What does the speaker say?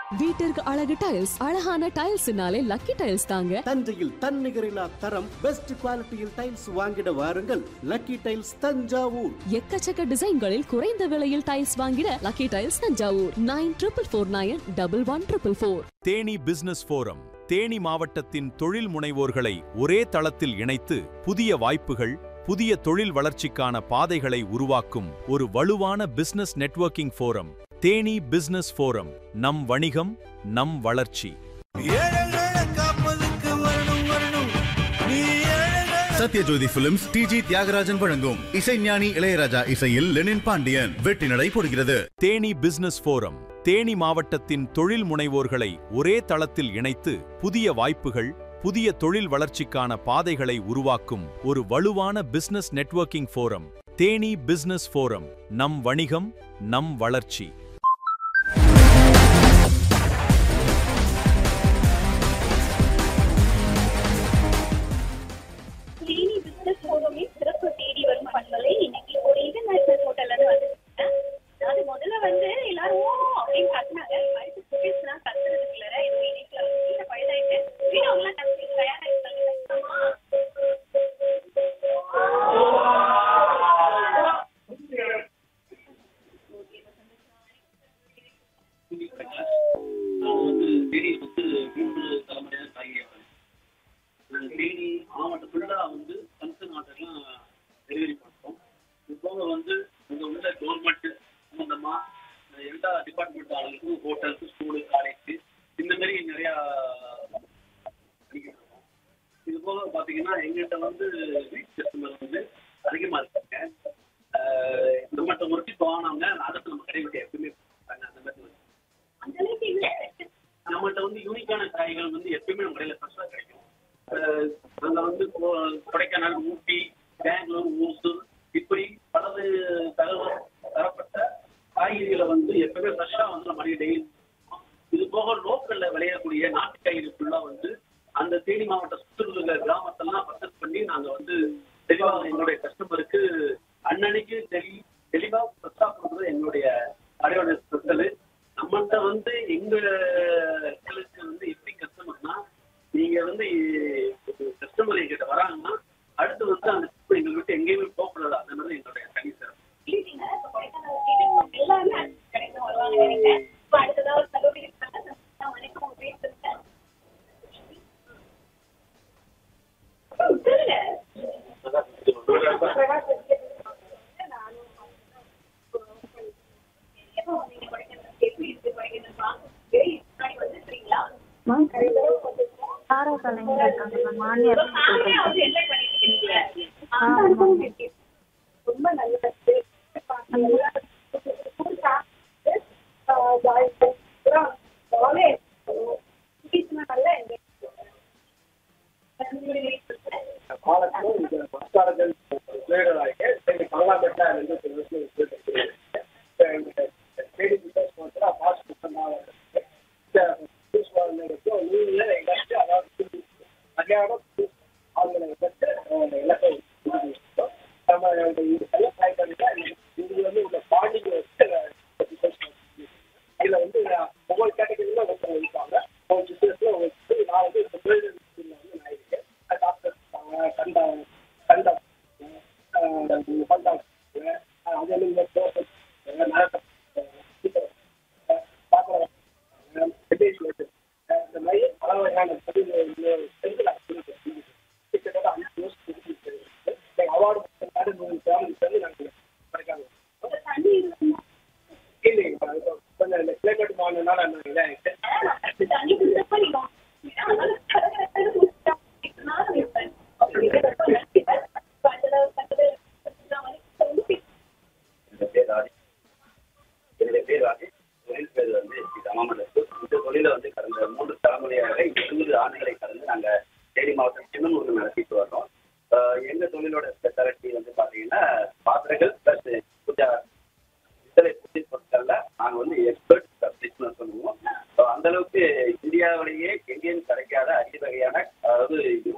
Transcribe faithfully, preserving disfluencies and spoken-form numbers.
வீட்டிற்கு அழகு டைல்ஸ், அழகான டைல்ஸ்னாலே லக்கி டைல்ஸ் தாங்க. தஞ்சையில் தன்னிகரில்லா தரம், பெஸ்ட் குவாலிட்டியில் டைல்ஸ் வாங்கிட வாருங்கள். Lucky tiles Thanjavur. எக்கச்சக்க டிசைன்களில் குறைந்த விலையில் டைல்ஸ் வாங்கிட lucky tiles Thanjavur. Nine triple four nine double one triple four. Theni business forum Theni மாவட்டத்தின் தொழில் முனைவோர்களை ஒரே தளத்தில் இணைத்து புதிய வாய்ப்புகள், புதிய தொழில் வளர்ச்சிக்கான பாதைகளை உருவாக்கும் ஒரு வலுவான business networking forum. Theni business forum. நம் வணிகம், நம் வளர்ச்சி. சத்யஜோதி பிலிம்ஸ் டிஜி தியாகராஜன் வழங்கும் இசைஞானி இளையராஜா இசையில் லெனின் பாண்டியன் வெற்றி நடை போடுகிறது. தேனி பிசினஸ் ஃபோரம் தேனி மாவட்டத்தின் தொழில் முனைவோர்களை ஒரே தளத்தில் இணைத்து புதிய வாய்ப்புகள், புதிய தொழில் வளர்ச்சிக்கான பாதைகளை உருவாக்கும் ஒரு வலுவான business networking forum. Theni business forum. நம் வணிகம், நம் வளர்ச்சி. இந்தியாவிலேயே எங்கேயும் கிடைக்காத அரிய வகையான, அதாவது